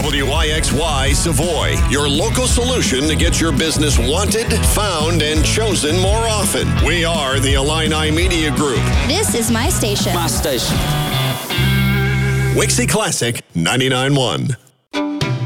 WYXY Savoy, your local solution to get your business wanted, found, and chosen more often. We are the Illini Media Group. This is my station. My station. Wixie Classic 99.1.